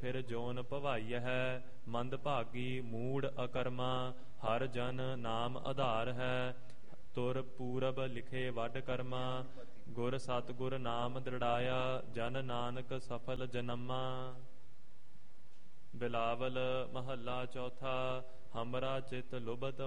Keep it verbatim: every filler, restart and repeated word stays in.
ਫਿਰ ਜੋਨ ਭਵਾਈ ਹੈ। ਮੰਦ ਭਾਗੀ ਮੂੜ ਅਕਰਮਾ ਹਰ ਜਨ ਨਾਮ ਆਧਾਰ ਹੈ। ਤੁਰ ਪੂਰਬ ਲਿਖੇ ਵੱਡ ਕਰਮਾ ਗੁਰ ਸਤਿਗੁਰ ਨਾਮ ਦ੍ਰਿੜਾਇਆ। ਜਨ ਨਾਨਕ ਸਫਲ ਜਨਮਾ। ਬਿਲਾਵਲ ਮਹੱਲਾ ਚੌਥਾ। ਹਮਰਾ ਚਿਤ ਲੁਭਤ